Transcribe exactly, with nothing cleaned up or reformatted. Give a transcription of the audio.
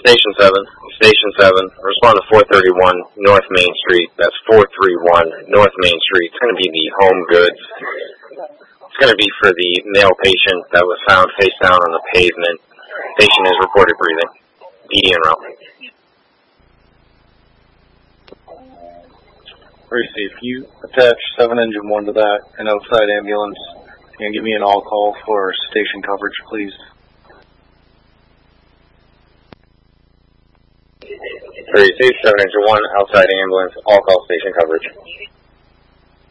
Station seven. Station seven. Respond to four thirty-one North Main Street. That's four thirty-one North Main Street. It's going to be the Home Goods. It's going to be for the male patient that was found face down on the pavement. Patient is reported breathing. P D en route. Receive. You attach seven engine one to that, an outside ambulance, and give me an all call for station coverage, please. Receive seven engine one, outside ambulance, all call station coverage.